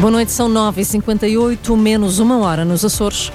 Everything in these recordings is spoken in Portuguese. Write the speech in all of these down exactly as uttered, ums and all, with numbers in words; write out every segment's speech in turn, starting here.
Boa noite, são nove e cinquenta e oito, menos uma hora nos Açores.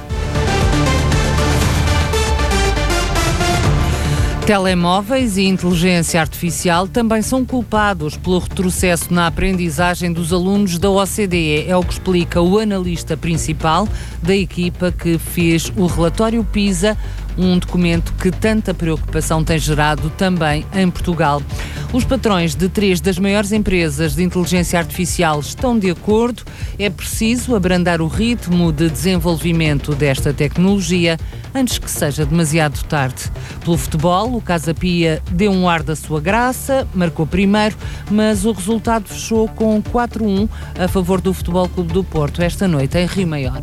Telemóveis e inteligência artificial também são culpados pelo retrocesso na aprendizagem dos alunos da O C D E. É o que explica o analista principal da equipa que fez o relatório PISA, um documento que tanta preocupação tem gerado também em Portugal. Os patrões de três das maiores empresas de inteligência artificial estão de acordo. É preciso abrandar o ritmo de desenvolvimento desta tecnologia antes que seja demasiado tarde. Pelo futebol, o Casa Pia deu um ar da sua graça, marcou primeiro, mas o resultado fechou com quatro a um a favor do Futebol Clube do Porto esta noite em Rio Maior.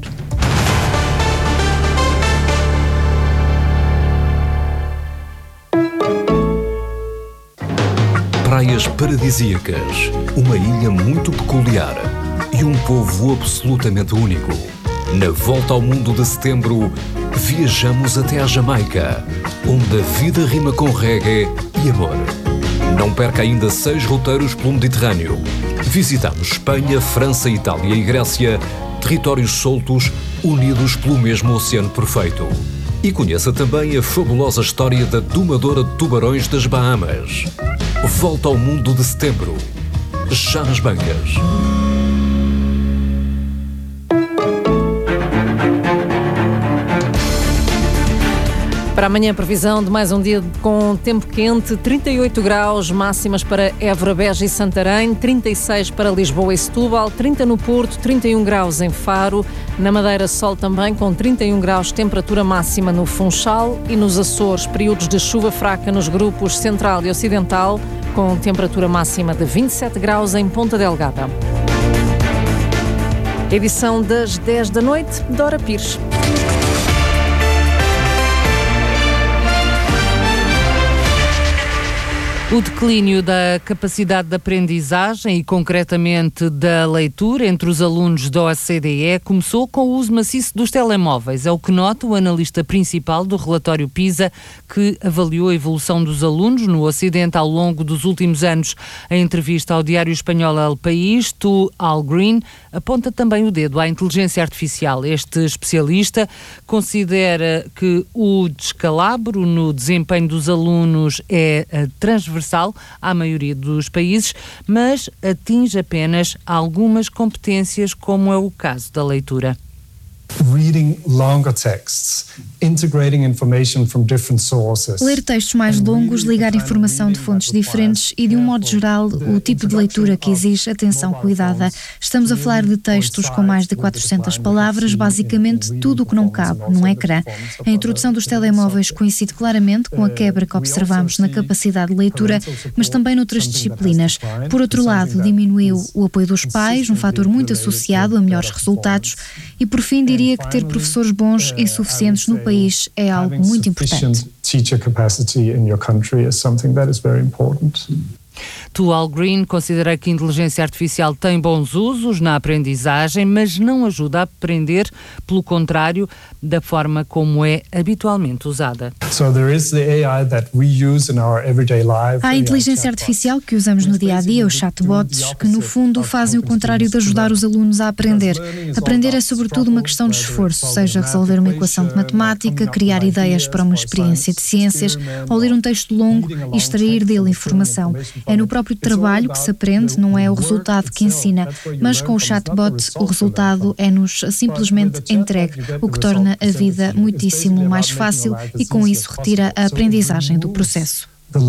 Praias paradisíacas, uma ilha muito peculiar e um povo absolutamente único. Na volta ao mundo de setembro, viajamos até à Jamaica, onde a vida rima com reggae e amor. Não perca ainda seis roteiros pelo Mediterrâneo. Visitamos Espanha, França, Itália e Grécia, territórios soltos, unidos pelo mesmo oceano perfeito. E conheça também a fabulosa história da domadora de tubarões das Bahamas. Volta ao mundo de setembro, já nas bancas. Para amanhã, previsão de mais um dia com tempo quente, trinta e oito graus, máximas para Évora, Beja e Santarém, trinta e seis para Lisboa e Setúbal, trinta no Porto, trinta e um graus em Faro, na Madeira sol também com trinta e um graus, temperatura máxima no Funchal e nos Açores, períodos de chuva fraca nos grupos Central e Ocidental, com temperatura máxima de vinte e sete graus em Ponta Delgada. Edição das dez da noite, Dora Pires. O declínio da capacidade de aprendizagem e, concretamente, da leitura entre os alunos da O C D E começou com o uso maciço dos telemóveis. É o que nota o analista principal do relatório PISA, que avaliou a evolução dos alunos no Ocidente ao longo dos últimos anos. Em entrevista ao diário espanhol El País, Tu Al Green aponta também o dedo à inteligência artificial. Este especialista considera que o descalabro no desempenho dos alunos é transversal à maioria dos países, mas atinge apenas algumas competências, como é o caso da leitura. Reading longer texts, integrating information from different sources. Ler textos mais longos, ligar informação de fontes diferentes e, de um modo geral, o tipo de leitura que exige atenção cuidada. Estamos a falar de textos com mais de quatrocentas palavras, basicamente tudo o que não cabe num ecrã. A introdução dos telemóveis coincide claramente com a quebra que observamos na capacidade de leitura, mas também noutras disciplinas. Por outro lado, diminuiu o apoio dos pais, um fator muito associado a melhores resultados, e, por fim, diria que ter professores bons e suficientes no país é algo muito importante. Tu Al Green considera que a inteligência artificial tem bons usos na aprendizagem, mas não ajuda a aprender, pelo contrário, da forma como é habitualmente usada. Há a inteligência artificial que usamos no dia-a-dia, os chatbots, que no fundo fazem o contrário de ajudar os alunos a aprender. Aprender é sobretudo uma questão de esforço, seja resolver uma equação de matemática, criar ideias para uma experiência de ciências, ou ler um texto longo e extrair dele informação. É no próprio trabalho que se aprende, não é o resultado que ensina, mas com o chatbot o resultado é-nos simplesmente entregue, o que torna a vida muitíssimo mais fácil e com isso retira a aprendizagem do processo.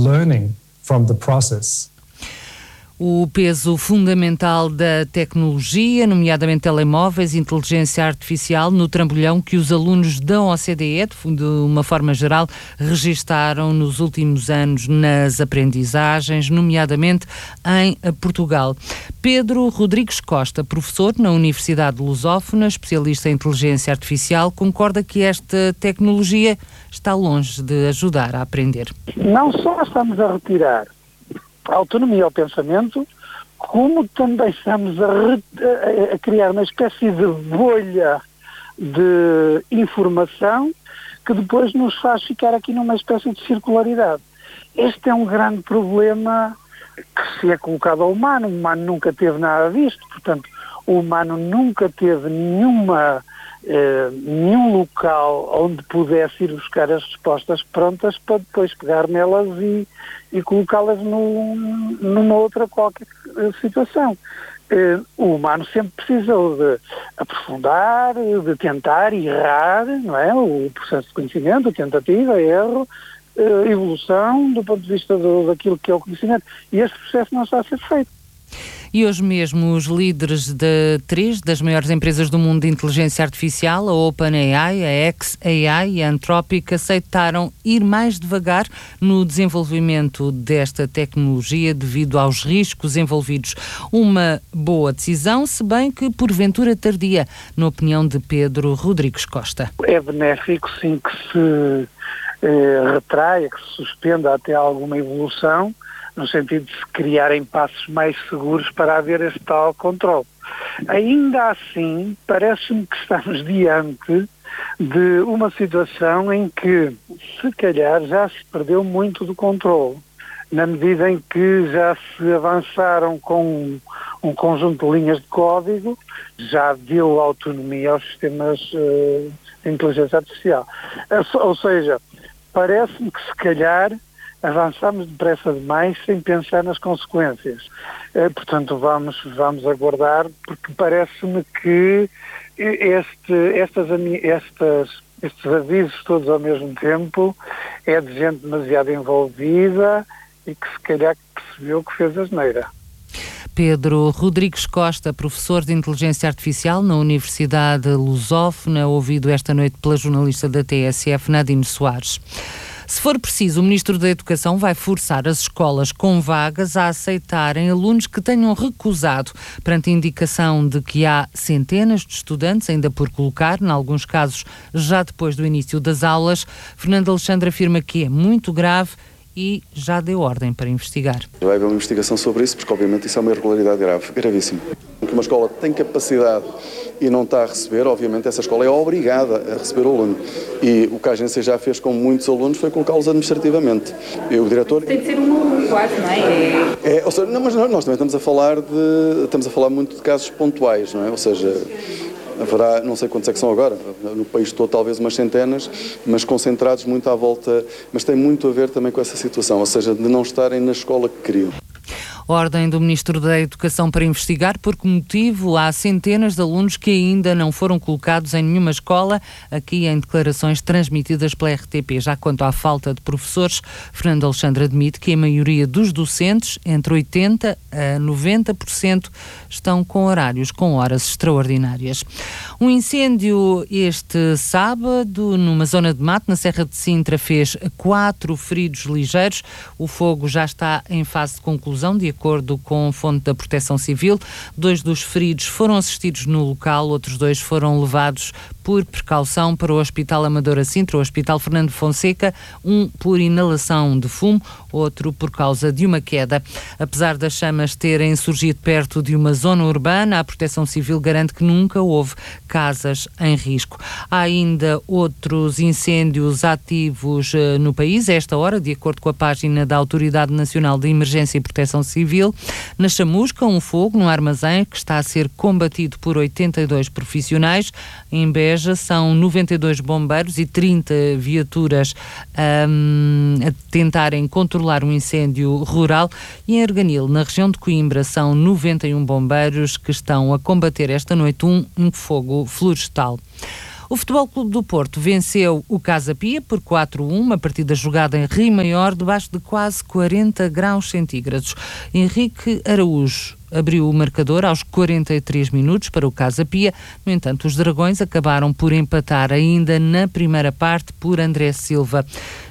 O peso fundamental da tecnologia, nomeadamente telemóveis e inteligência artificial, no trambolhão que os alunos da O C D E, de uma forma geral, registaram nos últimos anos nas aprendizagens, nomeadamente em Portugal. Pedro Rodrigues Costa, professor na Universidade Lusófona, especialista em inteligência artificial, concorda que esta tecnologia está longe de ajudar a aprender. Não só estamos a retirar a autonomia ao pensamento, como também estamos a, re, a criar uma espécie de bolha de informação que depois nos faz ficar aqui numa espécie de circularidade. Este é um grande problema que se é colocado ao humano, o humano nunca teve nada disto, portanto, O humano nunca teve nenhuma, eh, nenhum local onde pudesse ir buscar as respostas prontas para depois pegar nelas e, e colocá-las no, numa outra qualquer situação. Eh, o humano sempre precisou de aprofundar, de tentar, errar, não é? O processo de conhecimento, tentativa, erro, eh, evolução do ponto de vista do, daquilo que é o conhecimento. E este processo não está a ser feito. E hoje mesmo os líderes de três das maiores empresas do mundo de inteligência artificial, a OpenAI, a xAI e a Anthropic, aceitaram ir mais devagar no desenvolvimento desta tecnologia devido aos riscos envolvidos. Uma boa decisão, se bem que porventura tardia, na opinião de Pedro Rodrigues Costa. É benéfico, sim, que se eh, retraia, que se suspenda até alguma evolução, no sentido de se criarem passos mais seguros para haver esse tal controle. Ainda assim, parece-me que estamos diante de uma situação em que, se calhar, já se perdeu muito do controle, na medida em que já se avançaram com um conjunto de linhas de código, já deu autonomia aos sistemas uh, de inteligência artificial. Ou seja, parece-me que, se calhar, avançamos depressa demais sem pensar nas consequências. Eh, portanto, vamos, vamos aguardar, porque parece-me que este, estas, estas, estes avisos todos ao mesmo tempo é de gente demasiado envolvida e que se calhar percebeu que fez asneira. Pedro Rodrigues Costa, professor de Inteligência Artificial na Universidade Lusófona, ouvido esta noite pela jornalista da T S F, Nadine Soares. Se for preciso, o Ministro da Educação vai forçar as escolas com vagas a aceitarem alunos que tenham recusado, perante a indicação de que há centenas de estudantes ainda por colocar, em alguns casos já depois do início das aulas. Fernando Alexandre afirma que é muito grave e já deu ordem para investigar. Vai haver uma investigação sobre isso, porque obviamente isso é uma irregularidade grave, gravíssima. Que uma escola tem capacidade e não está a receber, obviamente essa escola é obrigada a receber o aluno. E o que a agência já fez com muitos alunos foi colocá-los administrativamente. E o diretor... Tem de ser um aluno, quase, não é? é ou seja, não, mas nós também estamos a falar de... Estamos a falar muito de casos pontuais, não é? Ou seja... Haverá, não sei quantos é que são agora, no país todo talvez umas centenas, mas concentrados muito à volta, mas tem muito a ver também com essa situação, ou seja, de não estarem na escola que queriam. Ordem do Ministro da Educação para investigar por que motivo há centenas de alunos que ainda não foram colocados em nenhuma escola, aqui em declarações transmitidas pela R T P. Já quanto à falta de professores, Fernando Alexandre admite que a maioria dos docentes, entre oitenta por cento a noventa por cento, estão com horários com horas extraordinárias. Um incêndio este sábado numa zona de mato na Serra de Sintra fez quatro feridos ligeiros. O fogo já está em fase de conclusão, de acordo com fonte da Proteção Civil. Dois dos feridos foram assistidos no local, outros dois foram levados por precaução para o Hospital Amadora Sintra, o Hospital Fernando Fonseca, um por inalação de fumo, outro por causa de uma queda. Apesar das chamas terem surgido perto de uma zona urbana, a Proteção Civil garante que nunca houve casas em risco. Há ainda outros incêndios ativos uh, no país, a esta hora, de acordo com a página da Autoridade Nacional de Emergência e Proteção Civil. Na Chamusca, um fogo num armazém que está a ser combatido por oitenta e dois profissionais. Em Beja são noventa e dois bombeiros e trinta viaturas um, a tentarem controlar um incêndio rural. E em Arganil, na região de Coimbra, são noventa e um bombeiros que estão a combater esta noite um, um fogo florestal. O Futebol Clube do Porto venceu o Casa Pia por quatro a um, uma partida jogada em Rio Maior, debaixo de quase quarenta graus centígrados. Henrique Araújo abriu o marcador aos quarenta e três minutos para o Casa Pia. No entanto, os Dragões acabaram por empatar ainda na primeira parte por André Silva.